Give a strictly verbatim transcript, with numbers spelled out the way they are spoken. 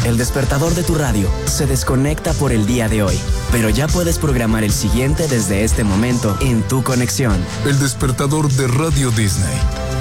El despertador de tu radio se desconecta por el día de hoy, pero ya puedes programar el siguiente desde este momento en tu conexión. El despertador de Radio Disney.